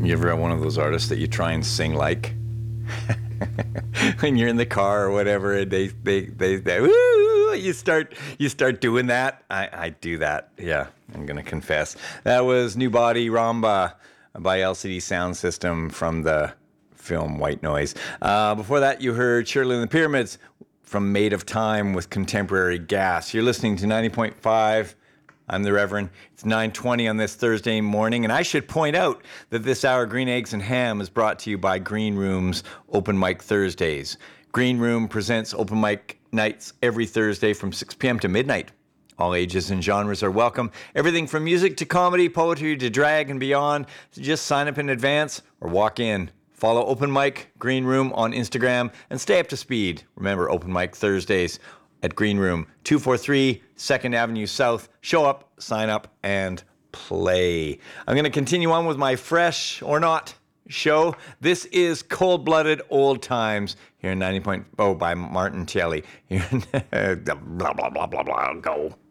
You ever one of those artists that you try and sing like when you're in the car or whatever, and they woo, you start doing that. I do that. Yeah, I'm gonna confess. That was New Body Ramba by LCD Sound System from the film White Noise. Before that, you heard Shirley and the Pyramids from Made of Time with Contemporary Gas. You're listening to 90.5. I'm the Reverend. It's 9:20 on this Thursday morning, and I should point out that this hour, Green Eggs and Ham, is brought to you by Green Room's Open Mic Thursdays. Green Room presents open mic nights every Thursday from 6 p.m. to midnight. All ages and genres are welcome. Everything from music to comedy, poetry to drag and beyond. So just sign up in advance or walk in. Follow Open Mic Green Room on Instagram and stay up to speed. Remember, Open Mic Thursdays at Green Room, 243 2nd Avenue South. Show up, sign up, and play. I'm going to continue on with my Fresh or Not show. This is Cold-Blooded Old Times here in 90.0 by Martin Tielli. Here in blah, blah, blah, blah, blah, go.